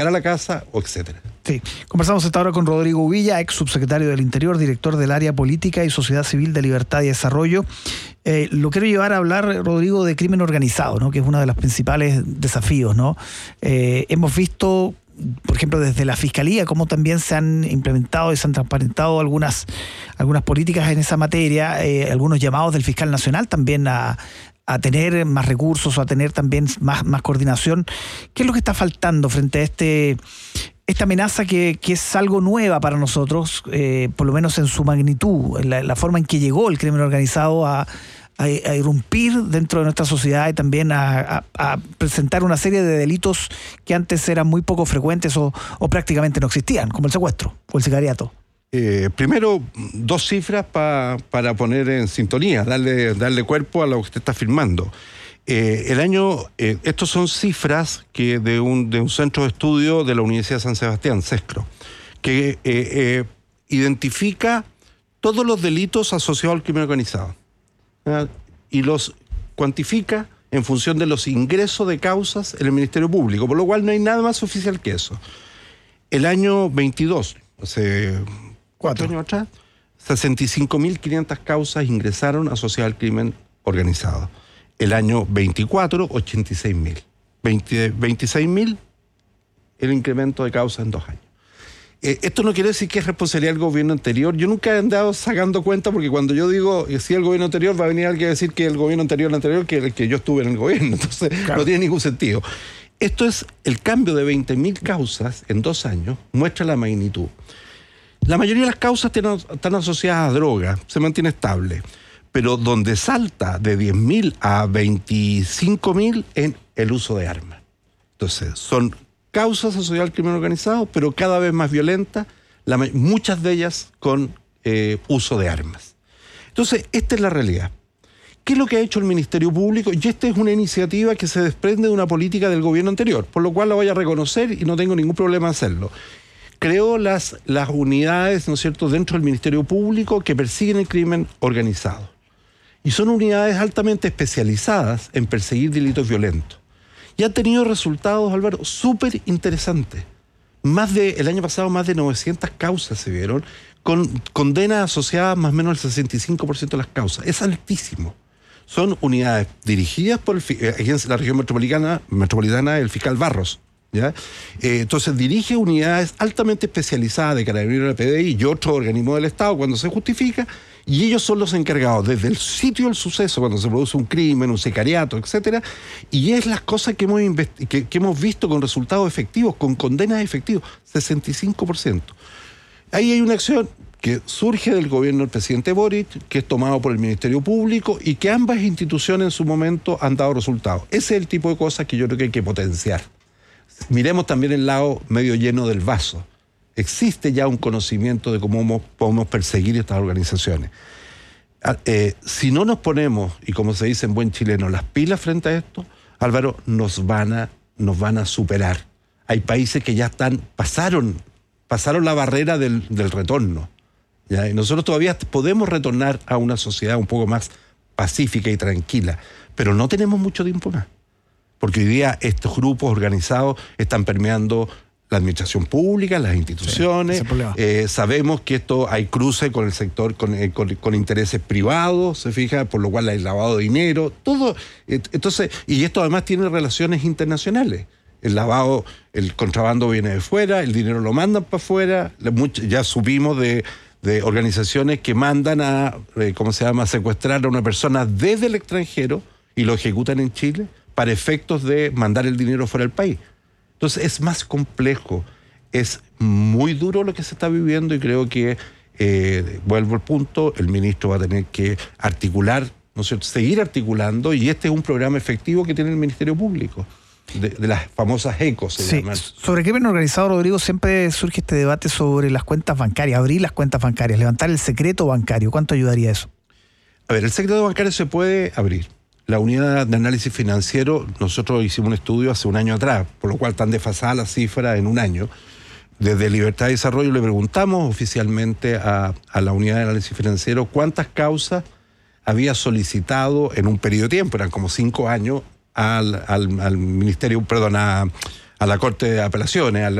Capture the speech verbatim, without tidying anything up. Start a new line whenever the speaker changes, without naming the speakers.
a la casa, o etcétera.
Sí, conversamos esta hora con Rodrigo Uvilla, ex subsecretario del Interior, director del área Política y Sociedad Civil de Libertad y Desarrollo. Eh, lo quiero llevar a hablar, Rodrigo, de crimen organizado, ¿no? Que es uno de los principales desafíos, ¿no? Eh, hemos visto, por ejemplo, desde la Fiscalía, cómo también se han implementado y se han transparentado algunas, algunas políticas en esa materia, eh, algunos llamados del fiscal nacional también a, a tener más recursos o a tener también más, más coordinación. ¿Qué es lo que está faltando frente a este... esta amenaza que, que es algo nueva para nosotros, eh, por lo menos en su magnitud, la, la forma en que llegó el crimen organizado a, a, a irrumpir dentro de nuestra sociedad y también a, a, a presentar una serie de delitos que antes eran muy poco frecuentes o, o prácticamente no existían, como el secuestro o el sicariato?
Eh, primero, dos cifras pa, para poner en sintonía, darle, darle cuerpo a lo que usted está firmando. Eh, el año, eh, estos son cifras que de un, de un centro de estudio de la Universidad de San Sebastián, CESCRO, que eh, eh, identifica todos los delitos asociados al crimen organizado, ¿eh? Y los cuantifica en función de los ingresos de causas en el Ministerio Público, por lo cual no hay nada más oficial que eso. El año veintidós, hace cuatro años atrás, sesenta y cinco mil quinientas causas ingresaron asociadas al crimen organizado. El año veinticuatro, ochenta y seis mil. veintiséis mil el incremento de causas en dos años. Eh, esto no quiere decir que es responsabilidad del gobierno anterior. Yo nunca he andado sacando cuenta, porque cuando yo digo si sí, el gobierno anterior, va a venir alguien a decir que el gobierno anterior, el anterior, que el que yo estuve en el gobierno. Entonces, claro, no tiene ningún sentido. Esto es el cambio de veinte mil causas en dos años, muestra la magnitud. La mayoría de las causas tienen, están asociadas a droga, se mantiene estable. Pero donde salta de diez mil a veinticinco mil en el uso de armas. Entonces, son causas asociadas al crimen organizado, pero cada vez más violentas, la, muchas de ellas con eh, uso de armas. Entonces, esta es la realidad. ¿Qué es lo que ha hecho el Ministerio Público? Y esta es una iniciativa que se desprende de una política del gobierno anterior, por lo cual la voy a reconocer y no tengo ningún problema en hacerlo. Creó las, las unidades, ¿no es cierto?, dentro del Ministerio Público que persiguen el crimen organizado. Y son unidades altamente especializadas en perseguir delitos violentos. Y han tenido resultados, Álvaro, súper interesantes. Más de, el año pasado, más de novecientas causas se vieron, con condenas asociadas más o menos al sesenta y cinco por ciento de las causas. Es altísimo. Son unidades dirigidas por el, aquí en la región metropolitana, metropolitana el fiscal Barros, ¿ya? Eh, entonces dirige unidades altamente especializadas de Carabineros, de P D I y otros organismos del Estado cuando se justifica, y ellos son los encargados desde el sitio del suceso, cuando se produce un crimen, un sicariato, etcétera, y es las cosas que hemos, que, que hemos visto con resultados efectivos, con condenas efectivas, sesenta y cinco por ciento. Ahí hay una acción que surge del gobierno del presidente Boric, que es tomado por el Ministerio Público y que ambas instituciones en su momento han dado resultados. Ese es el tipo de cosas que yo creo que hay que potenciar. Miremos también el lado medio lleno del vaso. Existe ya un conocimiento de cómo podemos perseguir estas organizaciones. Eh, si no nos ponemos, y como se dice en buen chileno, las pilas frente a esto, Álvaro, nos van a, nos van a superar. Hay países que ya están, pasaron, pasaron la barrera del, del retorno, ¿ya? Y nosotros todavía podemos retornar a una sociedad un poco más pacífica y tranquila, pero no tenemos mucho tiempo más. Porque hoy día estos grupos organizados están permeando la administración pública, las instituciones. Sí, eh, sabemos que esto hay cruce con el sector, con, eh, con, con intereses privados, se fija, por lo cual hay lavado de dinero, todo. Eh, entonces, y esto además tiene relaciones internacionales. El lavado, el contrabando viene de fuera, el dinero lo mandan para afuera. Ya supimos de, de organizaciones que mandan a, eh, ¿cómo se llama?, secuestrar a una persona desde el extranjero y lo ejecutan en Chile para efectos de mandar el dinero fuera del país. Entonces es más complejo, es muy duro lo que se está viviendo y creo que, eh, vuelvo al punto, el ministro va a tener que articular, ¿no es cierto?, seguir articulando, y este es un programa efectivo que tiene el Ministerio Público, de, de las famosas ECOs. Se
sí,
llaman.
Sobre crimen organizado, Rodrigo, siempre surge este debate sobre las cuentas bancarias, abrir las cuentas bancarias, levantar el secreto bancario. ¿Cuánto ayudaría eso?
A ver, el secreto bancario se puede abrir. La unidad de análisis financiero, nosotros hicimos un estudio hace un año atrás, por lo cual están desfasadas las cifras en un año. Desde Libertad y Desarrollo le preguntamos oficialmente a, a la unidad de análisis financiero cuántas causas había solicitado en un periodo de tiempo, eran como cinco años, al, al, al ministerio, perdón, a, a la Corte de Apelaciones, a la